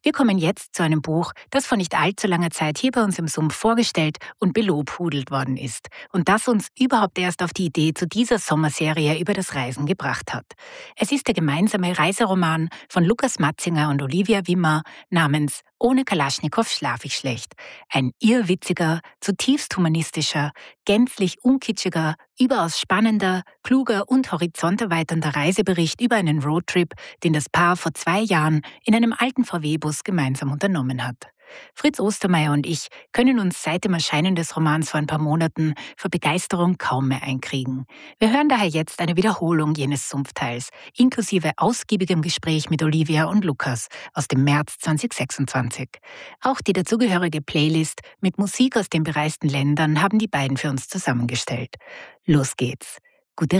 Wir kommen jetzt zu einem Buch, das vor nicht allzu langer Zeit hier bei uns im Sumpf vorgestellt und belobhudelt worden ist und das uns überhaupt erst auf die Idee zu dieser Sommerserie über das Reisen gebracht hat. Es ist der gemeinsame Reiseroman von Lukas Matzinger und Olivia Wimmer namens Ohne Kalaschnikow schlaf ich schlecht. Ein irrwitziger, zutiefst humanistischer, gänzlich unkitschiger, überaus spannender, kluger und horizonterweiternder Reisebericht über einen Roadtrip, den das Paar vor 2 Jahren in einem alten VW-Bus gemeinsam unternommen hat. Fritz Ostermeier und ich können uns seit dem Erscheinen des Romans vor ein paar Monaten vor Begeisterung kaum mehr einkriegen. Wir hören daher jetzt eine Wiederholung jenes Sumpfteils, inklusive ausgiebigem Gespräch mit Olivia und Lukas aus dem März 2026. Auch die dazugehörige Playlist mit Musik aus den bereisten Ländern haben die beiden für uns zusammengestellt. Los geht's!